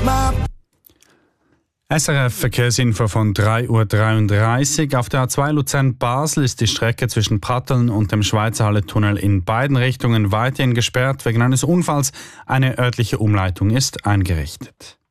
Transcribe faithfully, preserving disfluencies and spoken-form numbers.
S R F Verkehrsinfo von drei Uhr dreiunddreißig. Auf der A zwei Luzern-Basel ist die Strecke zwischen Pratteln und dem Schweizerhalle-Tunnel in beiden Richtungen weiterhin gesperrt wegen eines Unfalls. Eine örtliche Umleitung ist eingerichtet.